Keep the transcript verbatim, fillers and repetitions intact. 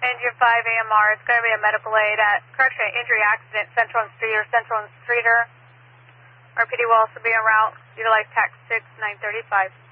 Engine five A M R, it's going to be a medical aid at, correction, injury accident, Central and Streeter, Central and Streeter. R P D will also be en route. Utilize tax six nine thirty-five.